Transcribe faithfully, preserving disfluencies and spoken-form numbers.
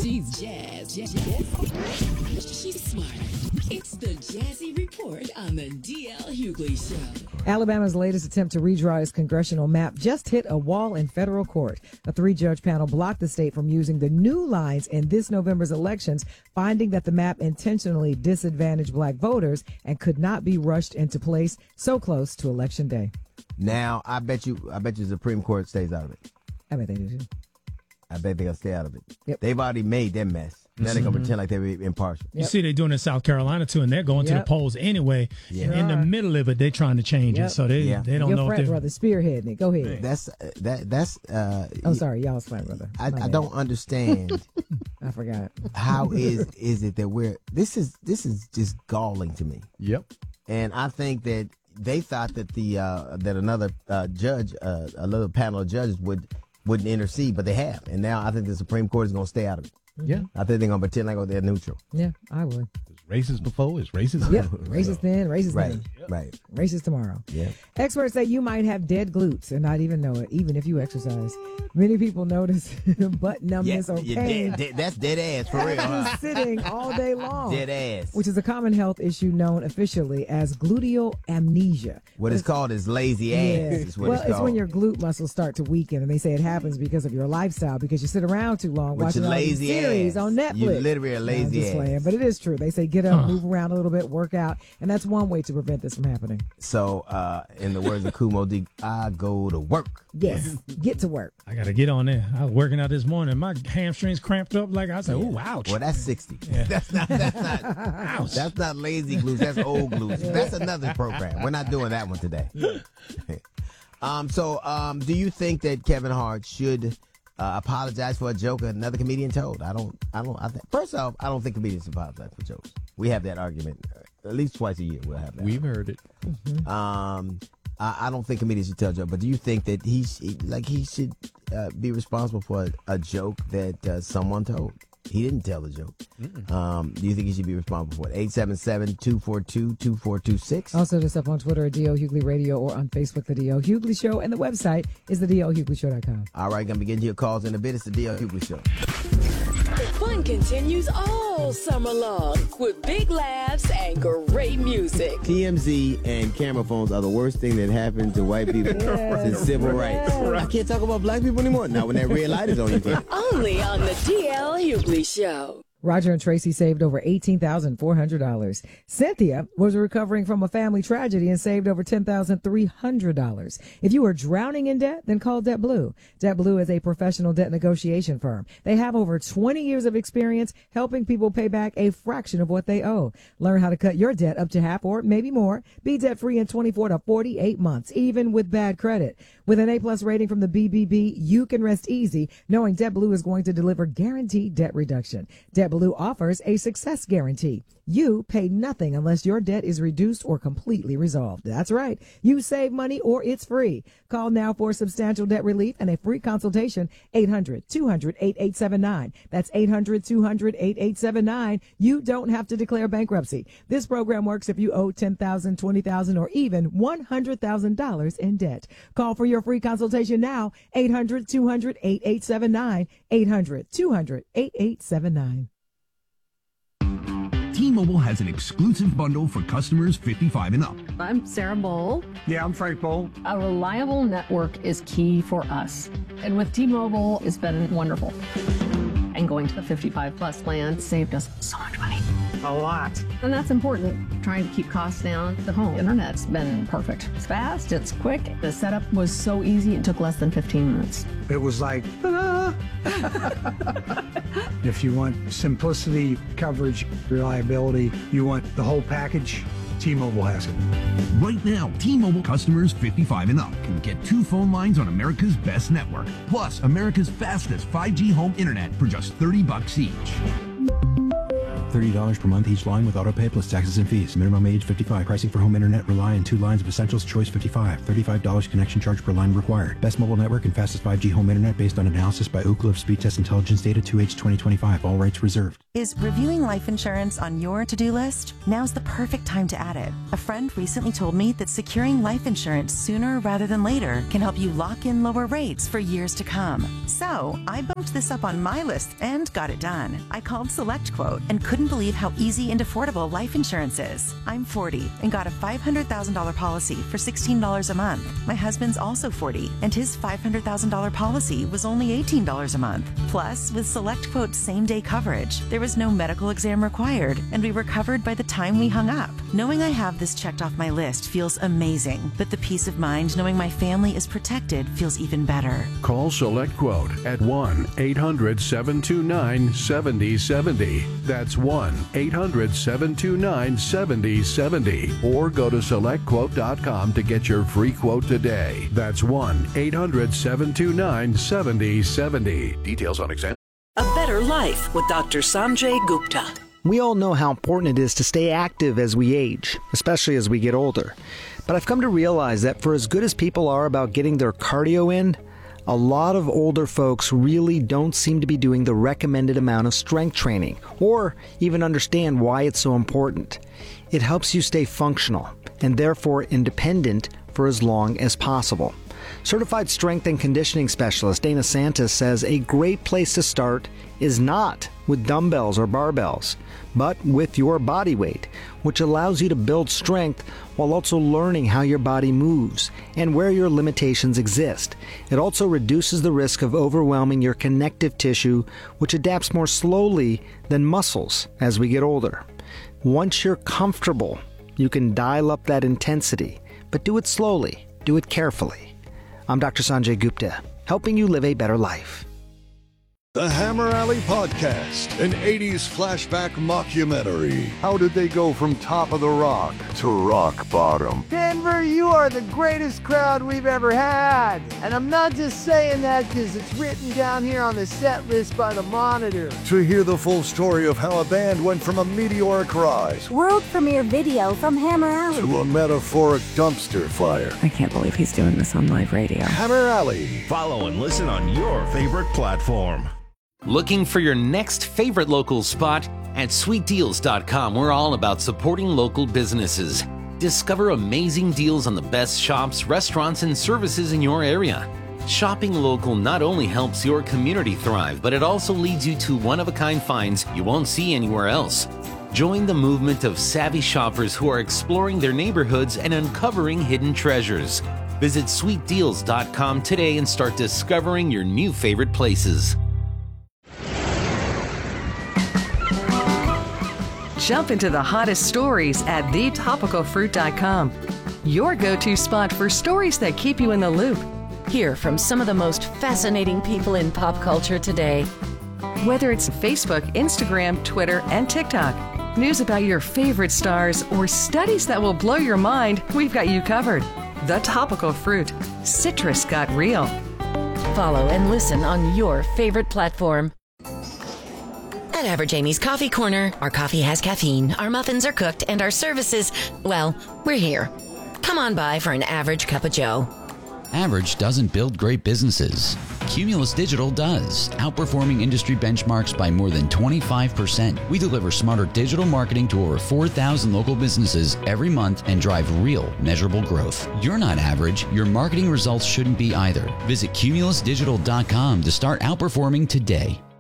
She's jazz. jazz, jazz. She's smart. It's the Jazzy Report on the D L Hughley Show. Alabama's latest attempt to redraw its congressional map just hit a wall in federal court. A three-judge panel blocked the state from using the new lines in this November's elections, finding that the map intentionally disadvantaged black voters and could not be rushed into place so close to Election Day. Now, I bet you, I bet you the Supreme Court stays out of it. I bet they do too. I bet they're going to stay out of it. Yep. They've already made their mess. Now they're going to pretend like they're impartial. You yep. see they're doing it in South Carolina, too, and they're going yep. to the polls anyway. Yeah. In the middle of it, they're trying to change yep. it, so they yeah. they don't Your know frat if they're... brother spearheading it. Go ahead. That's, uh, that, that's... Uh, oh, sorry. Y'all's frat brother. I, I don't understand. I forgot. How is is it that we're... This is this is just galling to me. Yep. And I think that they thought that the uh, that another uh, judge, uh, a little panel of judges would... wouldn't intercede, but they have. And now I think the Supreme Court is going to stay out of it. Yeah. I think they're going to pretend like they're neutral. Yeah, I would. It's racist before, it's racist Yep, racist then, racist right. then. Yep. Right. Racist tomorrow. Yeah. Experts say you might have dead glutes and not even know it, even if you exercise. Many people notice butt numbness yeah, or pain. Dead, dead, that's dead ass for real. Huh? Sitting all day long. Dead ass. Which is a common health issue known officially as gluteal amnesia. What it's, it's called is lazy ass. Yeah. Is what well, it's, it's when your glute muscles start to weaken, and they say it happens because of your lifestyle, because you sit around too long Which watching all these lazy series ass. on Netflix. You literally a lazy no, ass. Playing, but it is true. They say get up, huh. move around a little bit, work out, and that's one way to prevent this from happening. So, uh, in the words of Kumo D, I go to work. Yes, get to work. I got to get on there. I was working out this morning. My hamstrings cramped up like I said, yeah. "Ooh, ouch." Well, that's sixty. Yeah. That's not. That's not. Ouch. That's not lazy glutes. That's old glutes. Yeah. That's another program. We're not doing that one today. um. So, um, do you think that Kevin Hart should uh, apologize for a joke another comedian told? I don't. I don't. I think, first off, I don't think comedians apologize for jokes. We have that argument uh, at least twice a year. We'll have that. We've heard it. Mm-hmm. Um. I, I don't think comedians should tell jokes, but do you think that he like he should uh, be responsible for a, a joke that uh, someone told? He didn't tell the joke. Um, do you think he should be responsible for it? eight seven seven, two four two, two four two six. Also, just up on Twitter at D L Hughley Radio or on Facebook, The D L Hughley Show, and the website is the D L Hughley Show dot com. All right, going to be getting to your calls in a bit. It's the D L Hughley Show. The fun continues all summer long with big laughs and great music. T M Z and camera phones are the worst thing that happened to white people Yes. since civil rights. I can't talk about black people anymore. Now, when that red light is on, you can't. Only on the D L Hughley Show. Roger and Tracy saved over eighteen thousand four hundred dollars. Cynthia was recovering from a family tragedy and saved over ten thousand three hundred dollars. If you are drowning in debt, then call JetBlue. JetBlue is a professional debt negotiation firm. They have over twenty years of experience helping people pay back a fraction of what they owe. Learn how to cut your debt up to half or maybe more. Be debt-free in twenty-four to forty-eight months, even with bad credit. With an A-plus rating from the B B B, you can rest easy knowing JetBlue is going to deliver guaranteed debt reduction. JetBlue offers a success guarantee. You pay nothing unless your debt is reduced or completely resolved. That's right. You save money or it's free. Call now for substantial debt relief and a free consultation. eight hundred, two hundred, eighty-eight seventy-nine. That's eight hundred, two hundred, eighty-eight seventy-nine. You don't have to declare bankruptcy. This program works if you owe ten thousand dollars, twenty thousand dollars, or even one hundred thousand dollars in debt. Call for your free consultation now. eight hundred, two hundred, eighty-eight seventy-nine. eight hundred, two hundred, eighty-eight seventy-nine. T-Mobile has an exclusive bundle for customers fifty-five and up. I'm Sarah Bowl. Yeah, I'm Frank Bowl. A reliable network is key for us. And with T-Mobile, it's been wonderful. And going to the fifty-five plus plan saved us so much money. A lot. And that's important. Trying to keep costs down. The home internet's been perfect. It's fast, it's quick. The setup was so easy, it took less than fifteen minutes. It was like, ta-da! If you want simplicity, coverage, reliability, you want the whole package, T-Mobile has it. Right now, T-Mobile customers fifty-five and up can get two phone lines on America's best network, plus America's fastest five G home internet for just thirty bucks each. thirty dollars per month each line with autopay plus taxes and fees. Minimum age fifty-five. Pricing for home internet rely on two lines of Essentials Choice fifty-five. thirty-five dollars connection charge per line required. Best mobile network and fastest five G home internet based on analysis by Ookla of Speed Test Intelligence Data two H twenty twenty-five. All rights reserved. Is reviewing life insurance on your to-do list? Now's the perfect time to add it. A friend recently told me that securing life insurance sooner rather than later can help you lock in lower rates for years to come. So I bumped this up on my list and got it done. I called SelectQuote and couldn't believe how easy and affordable life insurance is. I'm forty and got a five hundred thousand dollars policy for sixteen dollars a month. My husband's also forty and his five hundred thousand dollars policy was only eighteen dollars a month. Plus, with SelectQuote's same-day coverage, there was no medical exam required, and we were covered by the time we hung up. Knowing I have this checked off my list feels amazing, but the peace of mind knowing my family is protected feels even better. Call SelectQuote at one eight hundred seven two nine seven zero seven zero. That's one eight hundred seven two nine seven zero seven zero. Or go to select quote dot com to get your free quote today. That's one eight hundred seven two nine seven zero seven zero. Details on exam. A Better Life with Doctor Sanjay Gupta. We all know how important it is to stay active as we age, especially as we get older. But I've come to realize that for as good as people are about getting their cardio in, a lot of older folks really don't seem to be doing the recommended amount of strength training, or even understand why it's so important. It helps you stay functional, and therefore independent for as long as possible. Certified strength and conditioning specialist Dana Santos says a great place to start is not with dumbbells or barbells, but with your body weight, which allows you to build strength while also learning how your body moves and where your limitations exist. It also reduces the risk of overwhelming your connective tissue, which adapts more slowly than muscles as we get older. Once you're comfortable, you can dial up that intensity, but do it slowly, do it carefully. I'm Doctor Sanjay Gupta, helping you live a better life. The Hammer Alley Podcast, an eighties flashback mockumentary. How did they go from top of the rock to rock bottom? Denver, you are the greatest crowd we've ever had. And I'm not just saying that because it's written down here on the set list by the Monitor. To hear the full story of how a band went from a meteoric rise, world premiere video from Hammer Alley, to a metaphoric dumpster fire. I can't believe he's doing this on live radio. Hammer Alley. Follow and listen on your favorite platform. Looking for your next favorite local spot? At sweet deals dot com, we're all about supporting local businesses. Discover amazing deals on the best shops, restaurants, and services in your area. Shopping local not only helps your community thrive, but it also leads you to one-of-a-kind finds you won't see anywhere else. Join the movement of savvy shoppers who are exploring their neighborhoods and uncovering hidden treasures. Visit sweet deals dot com today and start discovering your new favorite places. Jump into the hottest stories at the topical fruit dot com. Your go-to spot for stories that keep you in the loop. Hear from some of the most fascinating people in pop culture today. Whether it's Facebook, Instagram, Twitter, and TikTok, news about your favorite stars, or studies that will blow your mind, we've got you covered. The Topical Fruit. Citrus got real. Follow and listen on your favorite platform. At Average Amy's Coffee Corner, our coffee has caffeine, our muffins are cooked, and our services, well, we're here. Come on by for an average cup of joe. Average doesn't build great businesses. Cumulus Digital does, outperforming industry benchmarks by more than twenty-five percent. We deliver smarter digital marketing to over four thousand local businesses every month and drive real, measurable growth. You're not average. Your marketing results shouldn't be either. Visit cumulus digital dot com to start outperforming today.